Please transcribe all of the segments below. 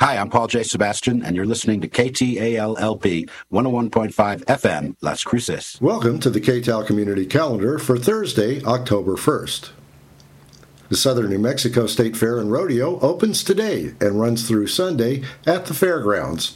Hi, I'm Paul J. Sebastian, and you're listening to KTAL-LP 101.5 FM, Las Cruces. Welcome to the KTAL Community Calendar for Thursday, October 1st. The Southern New Mexico State Fair and Rodeo opens today and runs through Sunday at the fairgrounds,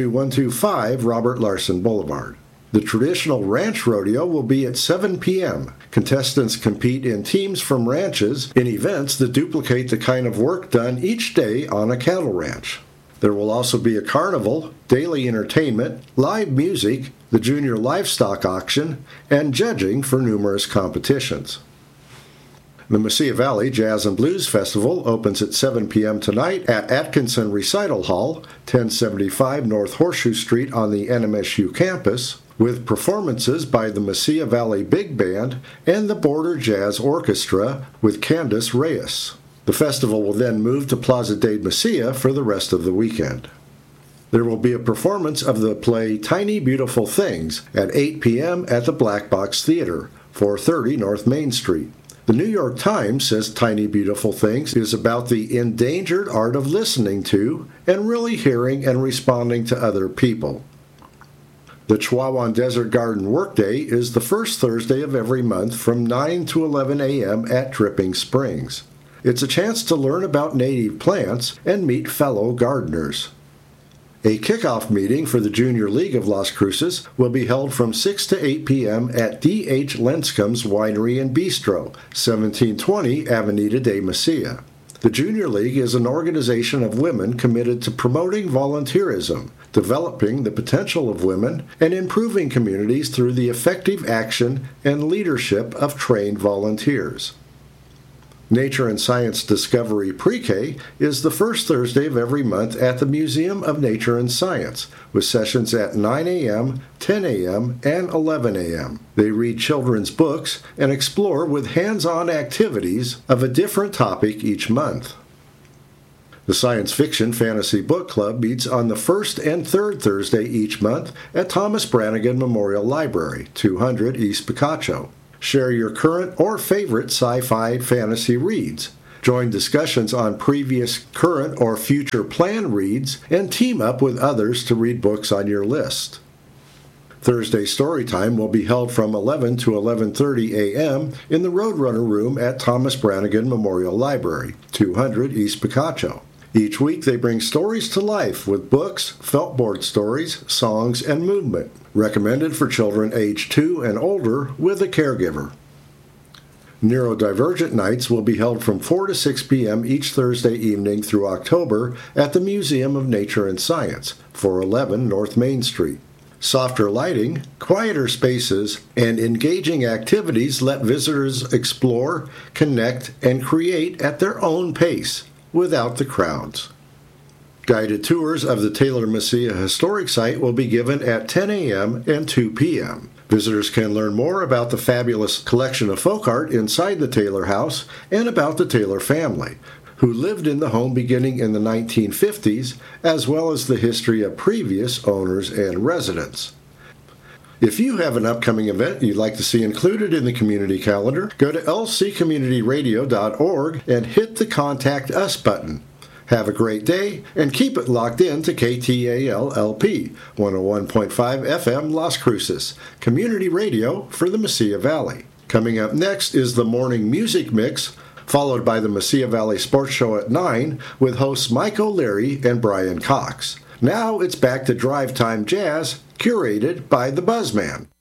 12125 Robert Larson Boulevard. The traditional ranch rodeo will be at 7 p.m. Contestants compete in teams from ranches in events that duplicate the kind of work done each day on a cattle ranch. There will also be a carnival, daily entertainment, live music, the junior livestock auction, and judging for numerous competitions. The Mesilla Valley Jazz and Blues Festival opens at 7 p.m. tonight at Atkinson Recital Hall, 1075 North Horseshoe Street on the NMSU campus, with performances by the Mesilla Valley Big Band and the Border Jazz Orchestra with Candace Reyes. The festival will then move to Plaza de Mesilla for the rest of the weekend. There will be a performance of the play Tiny Beautiful Things at 8 p.m. at the Black Box Theater, 430 North Main Street. The New York Times says Tiny Beautiful Things is about the endangered art of listening to and really hearing and responding to other people. The Chihuahuan Desert Garden Workday is the first Thursday of every month from 9 to 11 a.m. at Dripping Springs. It's a chance to learn about native plants and meet fellow gardeners. A kickoff meeting for the Junior League of Las Cruces will be held from 6 to 8 p.m. at D.H. Lenscombe's Winery and Bistro, 1720 Avenida de Mesilla. The Junior League is an organization of women committed to promoting volunteerism, developing the potential of women, and improving communities through the effective action and leadership of trained volunteers. Nature and Science Discovery Pre-K is the first Thursday of every month at the Museum of Nature and Science, with sessions at 9 a.m., 10 a.m., and 11 a.m. They read children's books and explore with hands-on activities of a different topic each month. The Science Fiction Fantasy Book Club meets on the first and third Thursday each month at Thomas Brannigan Memorial Library, 200 East Picacho. Share your current or favorite sci-fi fantasy reads. Join discussions on previous, current, or future planned reads, and team up with others to read books on your list. Thursday Storytime will be held from 11 to 11:30 a.m. in the Roadrunner Room at Thomas Brannigan Memorial Library, 200 East Picacho. Each week they bring stories to life with books, feltboard stories, songs, and movement. Recommended for children age 2 and older with a caregiver. Neurodivergent Nights will be held from 4 to 6 p.m. each Thursday evening through October at the Museum of Nature and Science, 411 North Main Street. Softer lighting, quieter spaces, and engaging activities let visitors explore, connect, and create at their own pace, without the crowds. Guided tours of the Taylor Mesilla Historic Site will be given at 10 a.m. and 2 p.m. Visitors can learn more about the fabulous collection of folk art inside the Taylor house and about the Taylor family, who lived in the home beginning in the 1950s, as well as the history of previous owners and residents. If you have an upcoming event you'd like to see included in the community calendar, go to lccommunityradio.org and hit the Contact Us button. Have a great day, and keep it locked in to KTAL-LP, 101.5 FM Las Cruces, community radio for the Mesilla Valley. Coming up next is the morning music mix, followed by the Mesilla Valley Sports Show at 9 with hosts Mike O'Leary and Brian Cox. Now it's back to Drive Time Jazz, curated by the Buzzman.